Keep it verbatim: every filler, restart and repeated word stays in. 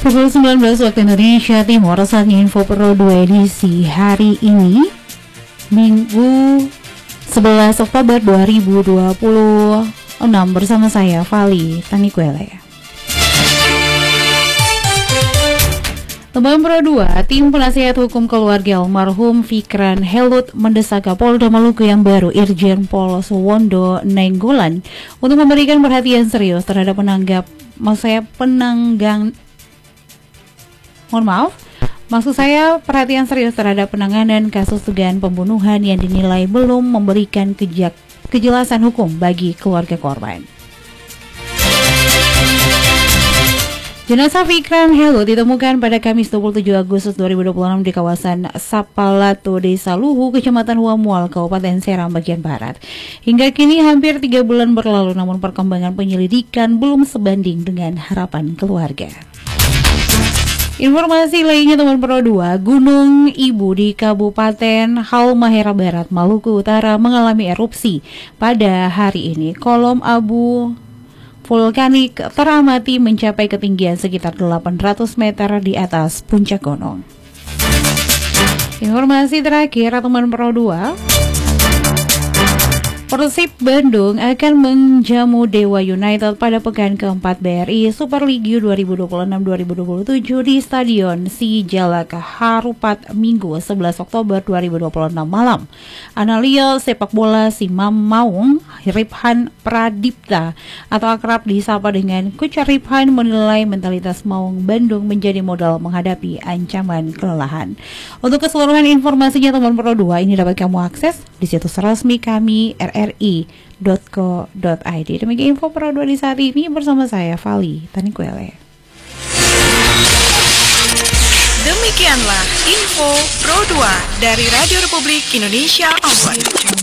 Pukul sembilan belas waktu Indonesia Timur, saatnya info Pro dua edisi hari ini, Minggu sebelas Oktober dua ribu dua puluh enam, bersama saya Vali Tanikwele. Lembaga Pro dua, tim penasihat hukum keluarga almarhum Fikran Helut mendesak Kapolda Maluku yang baru Irjen Pol Suwondo Nainggolan untuk memberikan perhatian serius terhadap penanggap, maksud saya penanggang, mohon maaf, maksud saya perhatian serius terhadap penanganan kasus dugaan pembunuhan yang dinilai belum memberikan kejak, kejelasan hukum bagi keluarga korban. Jenazah Fikran Helut ditemukan pada Kamis dua puluh tujuh Agustus dua ribu dua puluh enam di kawasan Sapalato, Desa Luhu, Kecamatan Huamual, Kabupaten Serang bagian barat. Hingga kini hampir tiga bulan berlalu, namun perkembangan penyelidikan belum sebanding dengan harapan keluarga. Informasi lainnya teman Pro dua, Gunung Ibu di Kabupaten Halmahera Barat, Maluku Utara mengalami erupsi pada hari ini. Kolom abu vulkanik teramati mencapai ketinggian sekitar delapan ratus meter di atas puncak gunung. Informasi terakhir teman Pro dua, Persib Bandung akan menjamu Dewa United pada pekan keempat B R I Super League dua ribu dua puluh enam dua ribu dua puluh tujuh di Stadion Sijalak Harupat Minggu sebelas Oktober dua ribu dua puluh enam malam. Analis sepak bola Simam Maung, Riphan Pradipta atau akrab disapa dengan Coach Riphan, menilai mentalitas Maung Bandung menjadi modal menghadapi ancaman kelelahan. Untuk keseluruhan informasinya teman Pro dua ini dapat kamu akses di situs resmi kami r r i dot co dot i d. Demikian info Pro dua di saat ini bersama saya Vali Tanikwele. Demikianlah info Pro dua dari Radio Republik Indonesia Ambon.